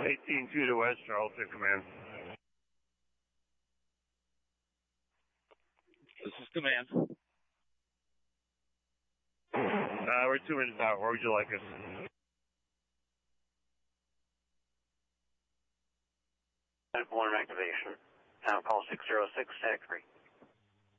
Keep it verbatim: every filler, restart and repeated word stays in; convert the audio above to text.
eighteen two to West Charleston, command. This is command. Uh, we're two minutes out. Where would you like us? Airborne activation. Now call six zero six, static three.